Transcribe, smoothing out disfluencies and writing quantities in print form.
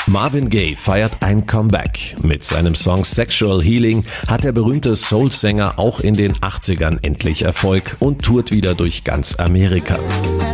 Marvin Gaye feiert ein Comeback. Mit seinem Song Sexual Healing hat der berühmte Soul-Sänger auch in den 80ern endlich Erfolg und tourt wieder durch ganz Amerika.